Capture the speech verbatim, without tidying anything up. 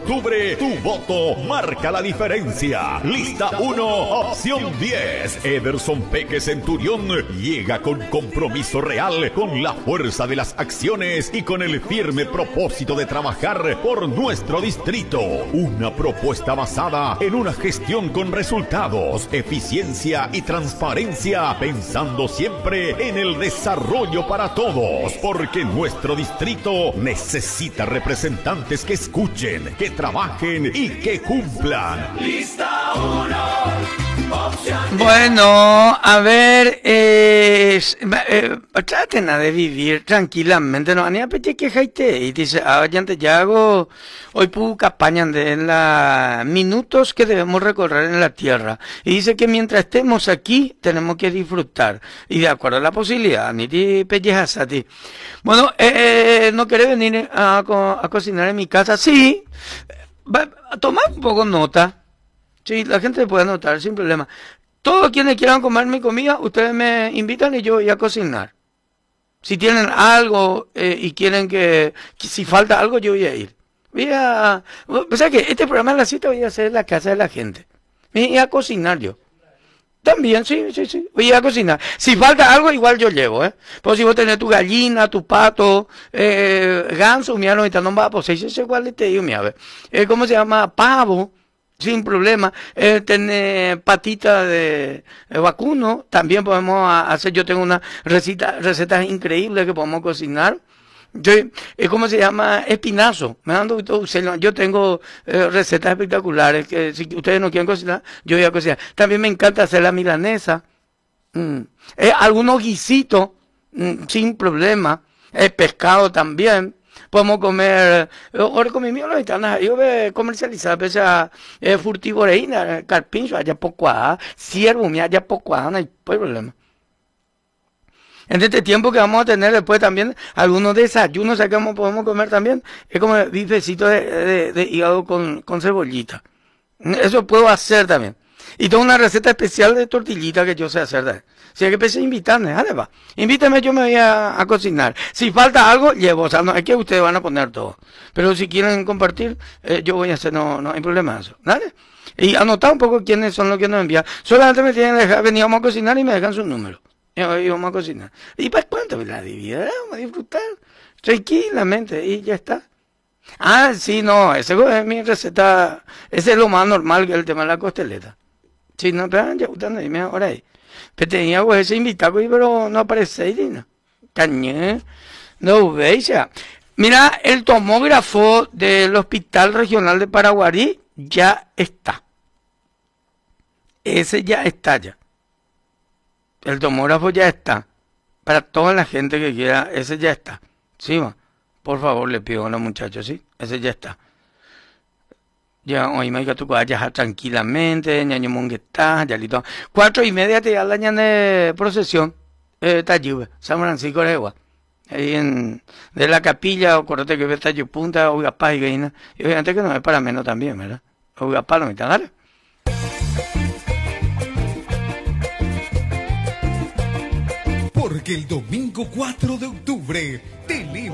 octubre, tu voto marca la diferencia. Lista uno, opción diez. Ederson Peque Centurión llega con compromiso real, con la fuerza de las acciones y con el firme propósito de trabajar por nuestro distrito. Una propuesta basada en una gestión con resultados, eficiencia y transparencia, pensando siempre en el desarrollo para todos, porque nuestro distrito necesita representantes que escuchen, que trabajen y que cumplan. Lista uno, opción diez. Bueno, a ver, eh, eh, traten de vivir tranquilamente, no, ni a pedir que jaite, y dice, ah, ya te hago, hoy pu campaña de la minutos que debemos recorrer en la tierra, y dice que mientras estemos aquí, tenemos que disfrutar, y de acuerdo a la posibilidad, ni te pellejas a ti. Bueno, eh, ¿no querés venir a, a cocinar en mi casa? Sí, va, toma un poco nota, sí, la gente puede anotar sin problema. Todos quienes quieran comer mi comida, ustedes me invitan y yo voy a cocinar. Si tienen algo eh, y quieren que, que, si falta algo, yo voy a ir. Voy a, o sea que este programa de la cita voy a hacer en la casa de la gente. Voy a cocinar yo. También, sí, sí, sí, voy a cocinar. Si falta algo, igual yo llevo, ¿eh? Pues si vos tenés tu gallina, tu pato, eh, ganso, mi no no va, pues ese igual te digo, mi ave. Eh, ¿Cómo se llama? Pavo. Sin problema, eh, tener patita de, de vacuno, también podemos hacer, yo tengo una receta, recetas increíbles que podemos cocinar. Yo, eh, ¿cómo se llama? Espinazo. Me dando, yo tengo eh, recetas espectaculares que si ustedes no quieren cocinar, yo voy a cocinar. También me encanta hacer la milanesa. Mm. Eh, algunos guisitos, mm, sin problema. El pescado también. Podemos comer, ahora con mi mío los gitanos, yo voy a comercializar, pese a eh, furtivoreína, carpincho, allá poco, ciervo, mi allá poco, no hay problema. En este tiempo que vamos a tener después también, algunos desayunos, ¿sabes cómo podemos comer también? Es como bifecito de, de, de hígado con, con cebollita. Eso puedo hacer también. Y tengo una receta especial de tortillita que yo sé hacer. Si hay que empezar a invitarme, dale va. Invítame, yo me voy a, a cocinar. Si falta algo, llevo. O sea, no es que ustedes van a poner todo. Pero si quieren compartir, eh, yo voy a hacer, no, no hay problema eso. ¿Dale? Y anotar un poco quiénes son los que nos envían. Solamente me tienen que dejar, veníamos a cocinar y me dejan su número. Y hoy vamos a cocinar. ¿Y para cuánto? La dividida, vamos a disfrutar. Tranquilamente, y ya está. Ah, sí, no, ese es mi receta. Ese es lo más normal que es el tema de la costeleta. Sí, no, pero ya gustando, dime ahora ahí. Pero tenía pues ese invitado, pero no aparece ahí, ¿no? Cañé, no veis ya. Mira, el tomógrafo del Hospital Regional de Paraguarí ya está. Ese ya está ya. El tomógrafo ya está. Para toda la gente que quiera, ese ya está. Sí, ma. Por favor, le pido a los muchachos, ¿sí? Ese ya está. Ya, hoy me diga tú vayas tranquilamente, ñaño monguetá, ya listo. Cuatro y media te da la ñana de procesión, eh, Tayube, San Francisco de Agua. Ahí en, de la capilla, o correte que ve Tayo Punta, oiga paz y gaina. Y obviamente que no es para menos también, ¿verdad? Oiga paz, no me está, dale. Porque el domingo cuatro de octubre, Tele